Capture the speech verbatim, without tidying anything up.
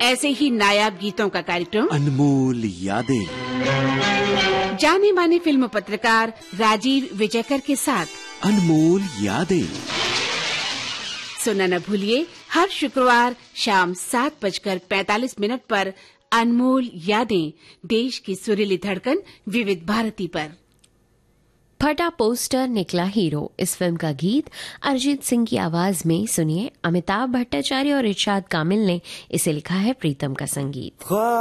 ऐसे ही नायाब गीतों का कार्यक्रम अनमोल यादें, जाने माने फिल्म पत्रकार राजीव विजयकर के साथ अनमोल यादें। सुनना न भूलिए हर शुक्रवार शाम सात बजकर पैंतालीस मिनट पर अनमोल यादें, देश की सुरीली धड़कन विविध भारती पर। फटा पोस्टर निकला हीरो, इस फिल्म का गीत अरिजीत सिंह की आवाज में सुनिए। अमिताभ भट्टाचार्य और इरशाद कामिल ने इसे लिखा है, प्रीतम का संगीत।